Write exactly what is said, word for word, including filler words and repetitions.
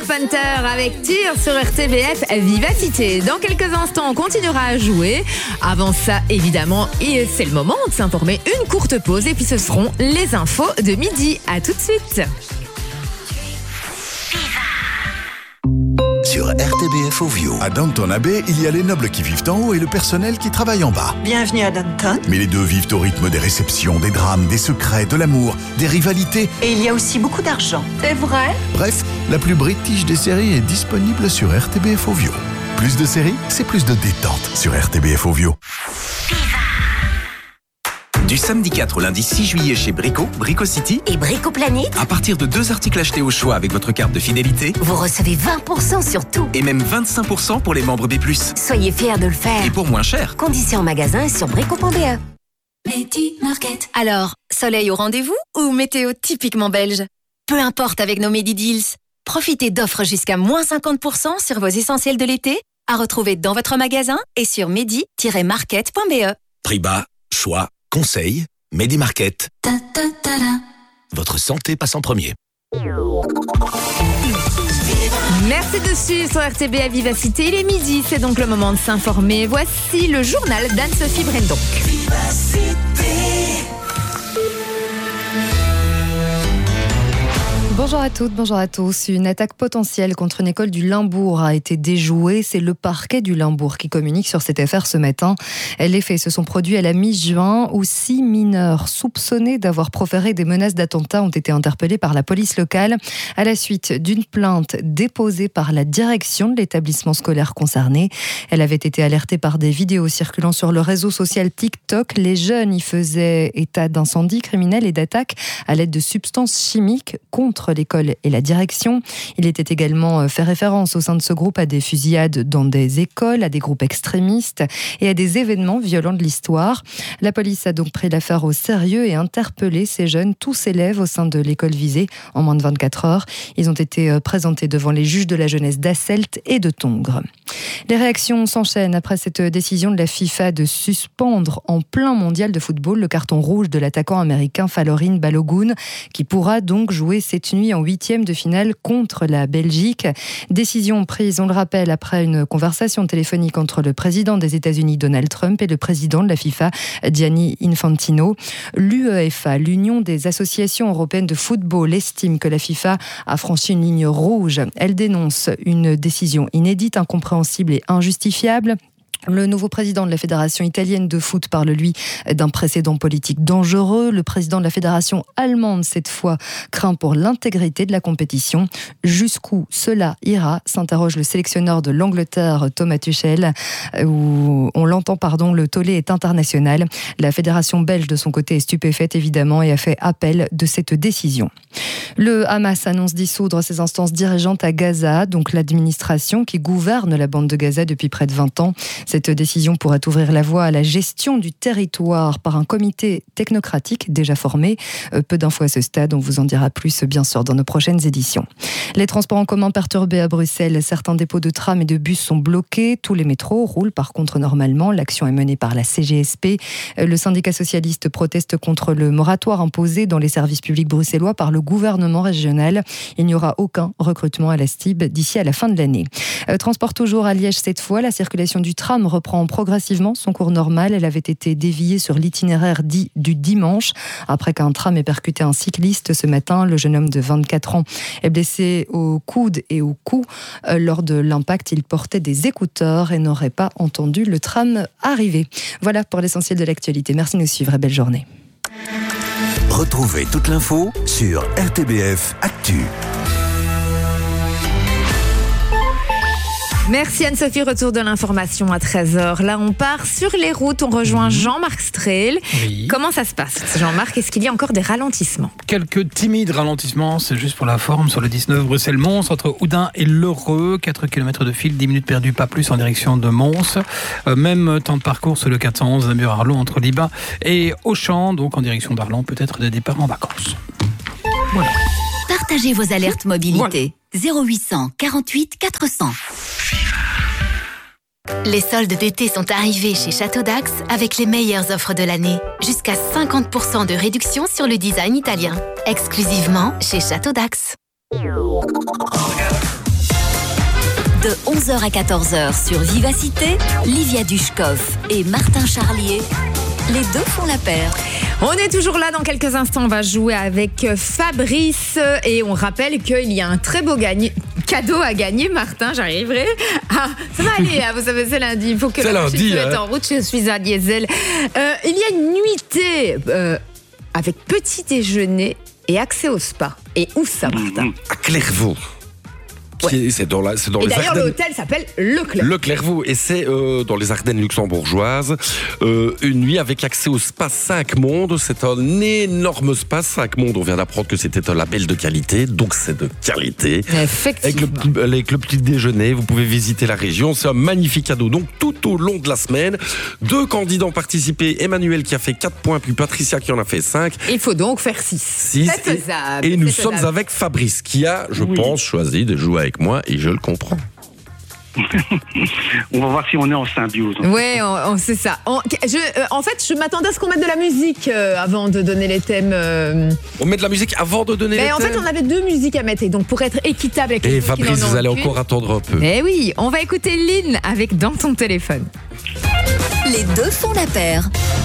Carpenter avec Tir sur R T B F Vivacité. Dans quelques instants, on continuera à jouer. Avant ça, évidemment, et c'est le moment de s'informer. Une courte pause et puis ce seront les infos de midi. À tout de suite. Sur R T B F Ovio. À Downton Abbey, il y a les nobles qui vivent en haut et le personnel qui travaille en bas. Bienvenue à Downton. Mais les deux vivent au rythme des réceptions, des drames, des secrets, de l'amour, des rivalités. Et il y a aussi beaucoup d'argent. C'est vrai? Bref, la plus british des séries est disponible sur R T B F Ovio. Plus de séries, c'est plus de détente sur R T B F Ovio. Du samedi quatre au lundi six juillet chez Brico, Brico City. Et Brico Planet. À partir de deux articles achetés au choix avec votre carte de fidélité. Vous recevez vingt pour cent sur tout. Et même vingt-cinq pour cent pour les membres B plus. Soyez fiers de le faire. Et pour moins cher. Conditions en magasin et sur brico point b e. Medi Market. Alors, soleil au rendez-vous ou météo typiquement belge? Peu importe avec nos Medi Deals. Profitez d'offres jusqu'à moins cinquante pour cent sur vos essentiels de l'été, à retrouver dans votre magasin et sur medi tiret market point b e. Prix bas, choix, conseil, Medi Market. Ta, ta, ta, ta. Votre santé passe en premier. Merci de suivre sur R T B à Vivacité. Il est midi, c'est donc le moment de s'informer. Voici le journal d'Anne-Sophie Brendonck. Bonjour à toutes, bonjour à tous. Une attaque potentielle contre une école du Limbourg a été déjouée. C'est le parquet du Limbourg qui communique sur cette affaire ce matin. Les faits se sont produits à la mi-juin où six mineurs soupçonnés d'avoir proféré des menaces d'attentat ont été interpellés par la police locale à la suite d'une plainte déposée par la direction de l'établissement scolaire concerné. Elle avait été alertée par des vidéos circulant sur le réseau social TikTok. Les jeunes y faisaient état d'incendies criminels et d'attaques à l'aide de substances chimiques contre l'école et la direction. Il était également fait référence au sein de ce groupe à des fusillades dans des écoles, à des groupes extrémistes et à des événements violents de l'histoire. La police a donc pris l'affaire au sérieux et interpellé ces jeunes, tous élèves au sein de l'école visée en moins de vingt-quatre heures. Ils ont été présentés devant les juges de la jeunesse d'Asselt et de Tongres. Les réactions s'enchaînent après cette décision de la FIFA de suspendre en plein mondial de football le carton rouge de l'attaquant américain Falorin Balogun qui pourra donc jouer cette nuit en huitième de finale contre la Belgique. Décision prise, on le rappelle, après une conversation téléphonique entre le président des États-Unis Donald Trump et le président de la FIFA Gianni Infantino. L'UEFA, l'Union des associations européennes de football, estime que la FIFA a franchi une ligne rouge. Elle dénonce une décision inédite, incompréhensible et injustifiable. Le nouveau président de la Fédération italienne de foot parle, lui, d'un précédent politique dangereux. Le président de la Fédération allemande, cette fois, craint pour l'intégrité de la compétition. Jusqu'où cela ira, s'interroge le sélectionneur de l'Angleterre, Thomas Tuchel, où on l'entend, pardon, le tollé est international. La Fédération belge, de son côté, est stupéfaite, évidemment, et a fait appel de cette décision. Le Hamas annonce dissoudre ses instances dirigeantes à Gaza, donc l'administration qui gouverne la bande de Gaza depuis près de vingt ans. Cette décision pourrait ouvrir la voie à la gestion du territoire par un comité technocratique déjà formé. Peu d'infos à ce stade, on vous en dira plus bien sûr dans nos prochaines éditions. Les transports en commun perturbés à Bruxelles, certains dépôts de trams et de bus sont bloqués. Tous les métros roulent par contre normalement. L'action est menée par la C G S P. Le syndicat socialiste proteste contre le moratoire imposé dans les services publics bruxellois par le gouvernement régional. Il n'y aura aucun recrutement à la S T I B d'ici à la fin de l'année. Transport toujours à Liège cette fois, la circulation du tram reprend progressivement son cours normal. Elle avait été déviée sur l'itinéraire dit du dimanche après qu'un tram ait percuté un cycliste ce matin. Le jeune homme de vingt-quatre ans est blessé au coude et au cou. Lors de l'impact, il portait des écouteurs et n'aurait pas entendu le tram arriver. Voilà pour l'essentiel de l'actualité. Merci de nous suivre et belle journée. Retrouvez toute l'info sur R T B F Actu. Merci Anne-Sophie, retour de l'information à treize heures. Là, on part sur les routes, on rejoint mmh. Jean-Marc Strehl. Oui. Comment ça se passe, Jean-Marc? Est-ce qu'il y a encore des ralentissements? Quelques timides ralentissements, c'est juste pour la forme, sur le dix-neuf Bruxelles-Mons, entre Oudin et L'Heureux, quatre kilomètres de fil, dix minutes perdues, pas plus, en direction de Mons. Euh, même temps de parcours sur le quatre cent onze, Namur-Arlon, entre Liban et Auchan, donc en direction d'Arlon, peut-être des départs en vacances. Voilà. Partagez vos alertes mobilité. Voilà. zéro huit cent quarante-huit quatre cents. Les soldes d'été sont arrivés chez Château d'Ax avec les meilleures offres de l'année. Jusqu'à cinquante pour cent de réduction sur le design italien. Exclusivement chez Château d'Ax. De onze heures à quatorze heures sur Vivacité, Livia Dushkov et Martin Charlier, les deux font la paire. On est toujours là, dans quelques instants, on va jouer avec Fabrice et on rappelle qu'il y a un très beau gagne... cadeau à gagner, Martin, j'arriverai. Ah, ça va aller, hein, vous savez, c'est lundi, il faut que c'est la lundi, machine hein. soit en route, je suis à Diesel. Euh, il y a une nuitée euh, avec petit déjeuner et accès au spa. Et où ça, Martin ? À Clairvaux. Ouais. C'est dans, la, c'est dans et les d'ailleurs, Ardennes. l'hôtel s'appelle Le Clairvaux. Le Clairvaux, et c'est euh, dans les Ardennes luxembourgeoises. Euh, une nuit avec accès au spa cinq mondes. C'est un énorme spa cinq mondes. On vient d'apprendre que c'était un label de qualité, donc c'est de qualité. Effectivement. Avec le, avec le petit déjeuner, vous pouvez visiter la région. C'est un magnifique cadeau. Donc tout au long de la semaine, deux candidats ont participé. Emmanuel qui a fait quatre points, puis Patricia qui en a fait cinq. Il faut donc faire six. six C'est faisable. Et, et nous c'est sommes faisable. avec Fabrice qui a, je Oui. pense, choisi de jouer avec moi, et je le comprends. On va voir si on est en symbiose. Ouais, on, on, c'est ça. On, je, euh, en fait, je m'attendais à ce qu'on mette de la musique euh, avant de donner les thèmes. Euh... On met de la musique avant de donner Mais les en thèmes. fait, on avait deux musiques à mettre, et donc pour être équitable avec les Et autres qui Fabrice, n'en ont vous allez aucune. encore attendre un peu. Mais oui, on va écouter Lynn avec Dans ton téléphone. Les deux font la paire.